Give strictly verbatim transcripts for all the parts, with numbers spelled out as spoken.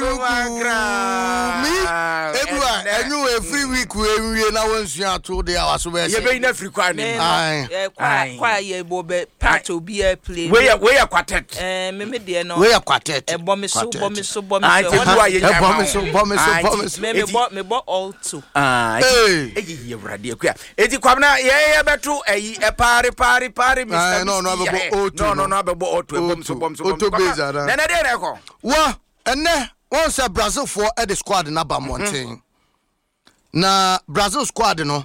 Everywhere, and you every week we now once you are two day hours. You're very free. Quiet, quiet, Bobby, Pato be a play. We are we are quartet. Eh, me dear no. We are quartet. A bomb is so bomb is so bomb. I tell you why you bomb is so bomb is so bomb is. Me bought me bought all two. Ah, hey, you ready? Eti kwabna ye betu e party party party Mister No no no no no no be o two bomb so bomb so bomb. Na na dey na ko. Wa enne won say Brazil for e the squad na ba mountain. Na Brazil squad no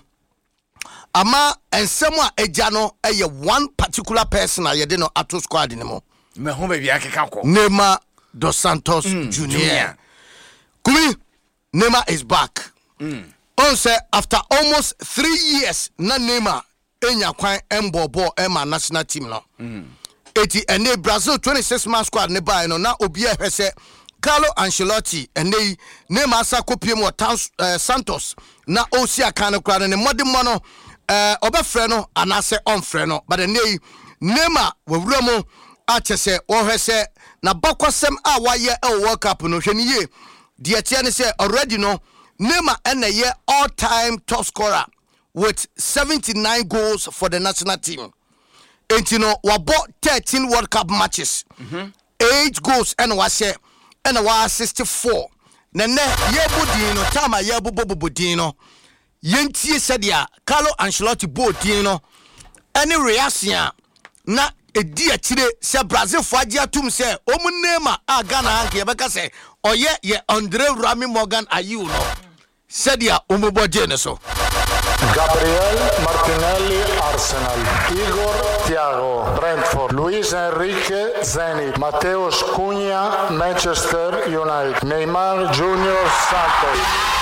ama ensem a eja no eye one particular person a ye de no ato squad ni mo. Me ho be bia keka ko. Neymar dos Santos mm, Junior. Junior. Kumi Neymar is back. Mm. On say after almost three years na Neymar enya kwan embobo ema national team no. Mm. Eti ene Brazil twenty-six man squad ne buy no na obi e hwese Carlo Ancelotti ene Neymar sa kopiem o uh, Santos na osi aka no kra ne modern mo no eh obefre no anase onfre no but ene Neymar wawura mo a chese o hwese na bakwasem a waye e World Cup no hwani ye de tie ne say already no Neymar ene ye all time top scorer with seventy-nine goals for the national team. And you know, we bought thirteen World Cup matches. Mm-hmm. Eight goals and was say and was sixty-four. Nene yebudino tama yebu bobo budino. Yenti said ya Carlo Ancelotti bodino. Any reaction na e dia chire se Brazil fagia tum se omu Neymar a Ghana anke yebeka se oye ye Andre Rami Morgan ayu no. Said ya omu bodine so. Gabriel Martinelli, Arsenal. Igor Thiago, Brentford. Luis Enrique, Zenit. Mateus Cunha, Manchester United. Neymar Junior Santos.